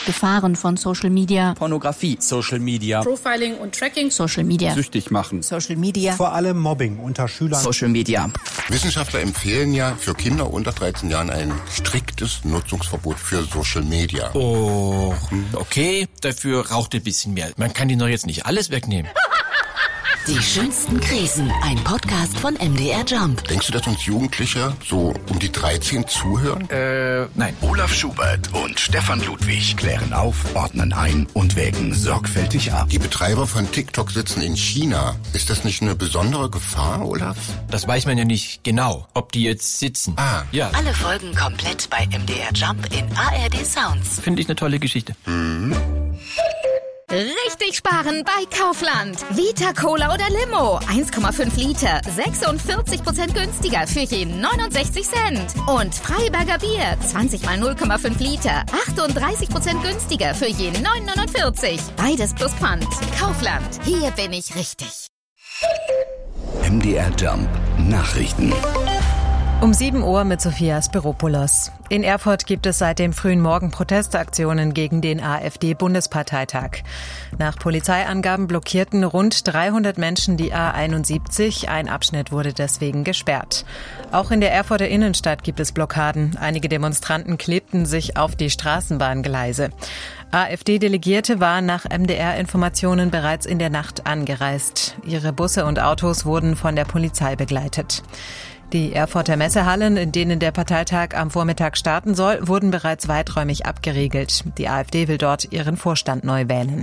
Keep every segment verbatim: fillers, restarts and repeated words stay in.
Gefahren von Social Media. Pornografie. Social Media. Profiling und Tracking. Social Media. Süchtig machen. Social Media. Vor allem Mobbing unter Schülern. Social Media. Wissenschaftler empfehlen ja für Kinder unter dreizehn Jahren ein striktes Nutzungsverbot für Social Media. Oh, okay, dafür raucht ein bisschen mehr. Man kann ihnen doch jetzt nicht alles wegnehmen. Die schönsten Krisen, ein Podcast von M D R Jump. Denkst du, dass uns Jugendliche so um die dreizehn zuhören? Äh, nein. Olaf Schubert und Stefan Ludwig klären auf, ordnen ein und wägen sorgfältig ab. Die Betreiber von TikTok sitzen in China. Ist das nicht eine besondere Gefahr, Olaf? Das weiß man ja nicht genau, ob die jetzt sitzen. Ah. Ja. Alle Folgen komplett bei M D R Jump in A R D Sounds. Finde ich eine tolle Geschichte. Mhm. Richtig sparen bei Kaufland. Vita Cola oder Limo. eins Komma fünf Liter. sechsundvierzig Prozent günstiger für je neunundsechzig Cent. Und Freiberger Bier. zwanzig mal null Komma fünf Liter. achtunddreißig Prozent günstiger für je neun Komma neunundvierzig. Beides plus Pfand. Kaufland. Hier bin ich richtig. M D R Jump Nachrichten. Um sieben Uhr mit Sophia Spiropoulos. In Erfurt gibt es seit dem frühen Morgen Protestaktionen gegen den AfD-Bundesparteitag. Nach Polizeiangaben blockierten rund dreihundert Menschen die A einundsiebzig. Ein Abschnitt wurde deswegen gesperrt. Auch in der Erfurter Innenstadt gibt es Blockaden. Einige Demonstranten klebten sich auf die Straßenbahngleise. AfD-Delegierte waren nach M D R-Informationen bereits in der Nacht angereist. Ihre Busse und Autos wurden von der Polizei begleitet. Die Erfurter Messehallen, in denen der Parteitag am Vormittag starten soll, wurden bereits weiträumig abgeriegelt. Die AfD will dort ihren Vorstand neu wählen.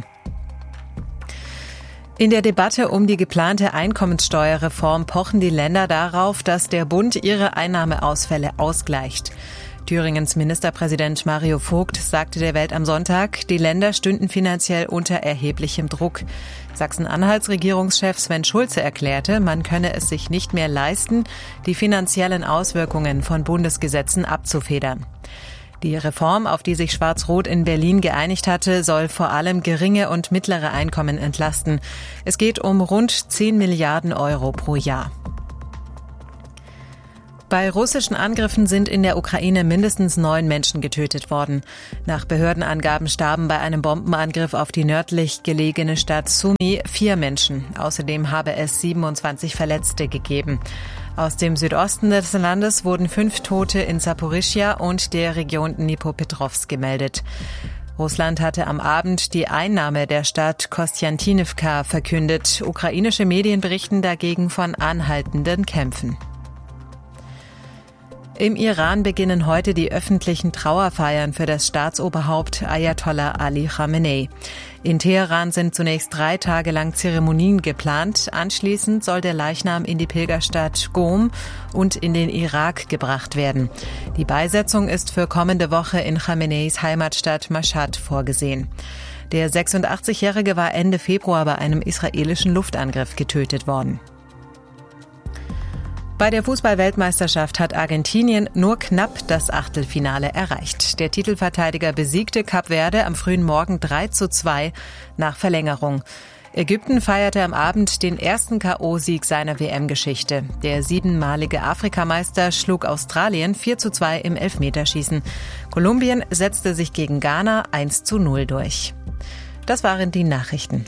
In der Debatte um die geplante Einkommenssteuerreform pochen die Länder darauf, dass der Bund ihre Einnahmeausfälle ausgleicht. Thüringens Ministerpräsident Mario Vogt sagte der Welt am Sonntag, die Länder stünden finanziell unter erheblichem Druck. Sachsen-Anhalts Regierungschef Sven Schulze erklärte, man könne es sich nicht mehr leisten, die finanziellen Auswirkungen von Bundesgesetzen abzufedern. Die Reform, auf die sich Schwarz-Rot in Berlin geeinigt hatte, soll vor allem geringe und mittlere Einkommen entlasten. Es geht um rund zehn Milliarden Euro pro Jahr. Bei russischen Angriffen sind in der Ukraine mindestens neun Menschen getötet worden. Nach Behördenangaben starben bei einem Bombenangriff auf die nördlich gelegene Stadt Sumy vier Menschen. Außerdem habe es siebenundzwanzig Verletzte gegeben. Aus dem Südosten des Landes wurden fünf Tote in Saporischschja und der Region Dnipropetrovsk gemeldet. Russland hatte am Abend die Einnahme der Stadt Kostjantinivka verkündet. Ukrainische Medien berichten dagegen von anhaltenden Kämpfen. Im Iran beginnen heute die öffentlichen Trauerfeiern für das Staatsoberhaupt Ayatollah Ali Khamenei. In Teheran sind zunächst drei Tage lang Zeremonien geplant. Anschließend soll der Leichnam in die Pilgerstadt Qom und in den Irak gebracht werden. Die Beisetzung ist für kommende Woche in Khameneis Heimatstadt Mashhad vorgesehen. Der sechsundachtzigjährige war Ende Februar bei einem israelischen Luftangriff getötet worden. Bei der Fußball-Weltmeisterschaft hat Argentinien nur knapp das Achtelfinale erreicht. Der Titelverteidiger besiegte Kap Verde am frühen Morgen drei zu zwei nach Verlängerung. Ägypten feierte am Abend den ersten K O-Sieg seiner W M-Geschichte. Der siebenmalige Afrikameister schlug Australien vier zu zwei im Elfmeterschießen. Kolumbien setzte sich gegen Ghana eins zu null durch. Das waren die Nachrichten.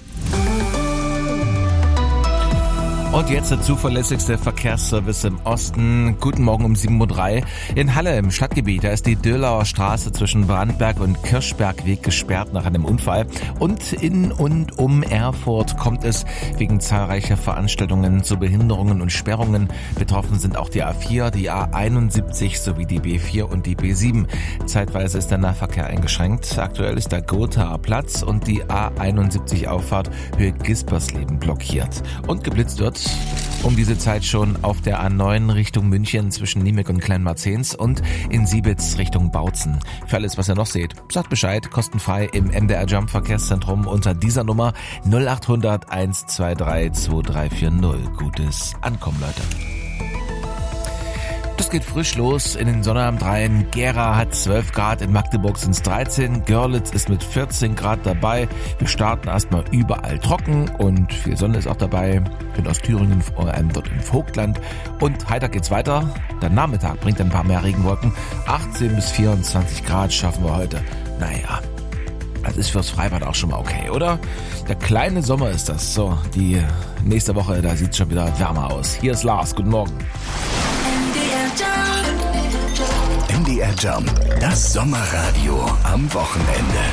Und jetzt der zuverlässigste Verkehrsservice im Osten. Guten Morgen um sieben Uhr drei. In Halle im Stadtgebiet, da ist die Döllauer Straße zwischen Brandberg und Kirschbergweg gesperrt nach einem Unfall. Und in und um Erfurt kommt es wegen zahlreicher Veranstaltungen zu Behinderungen und Sperrungen. Betroffen sind auch die A vier, die A einundsiebzig sowie die B vier und die B sieben. Zeitweise ist der Nahverkehr eingeschränkt. Aktuell ist der Gothaer Platz und die A einundsiebzig Auffahrt Höhe Gispersleben blockiert. Und geblitzt wird um diese Zeit schon auf der A neun Richtung München zwischen Niemek und Kleinmarzens und in Siebitz Richtung Bautzen. Für alles, was ihr noch seht, sagt Bescheid, kostenfrei im M D R Jump Verkehrszentrum unter dieser Nummer null acht hundert eins zwei drei zwei drei vier null. Gutes Ankommen, Leute. Das geht frisch los in den Sonnabend rein. Gera hat zwölf Grad, in Magdeburg sind es dreizehn, Görlitz ist mit vierzehn Grad dabei. Wir starten erstmal überall trocken und viel Sonne ist auch dabei. In Ostthüringen, äh, dort im Vogtland. Und heiter geht's weiter. Der Nachmittag bringt ein paar mehr Regenwolken. achtzehn bis vierundzwanzig Grad schaffen wir heute. Naja, Das ist fürs Freibad auch schon mal okay, oder? Der kleine Sommer ist das. So, die nächste Woche, da sieht es schon wieder wärmer aus. Hier ist Lars, guten Morgen. M D R Jump, das Sommerradio am Wochenende.